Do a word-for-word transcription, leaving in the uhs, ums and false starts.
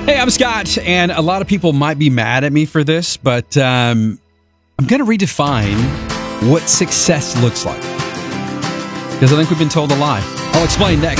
Hey, I'm Scott, and a lot of people might be mad at me for this, but um, I'm going to redefine what success looks like. Because I think we've been told a lie. I'll explain next.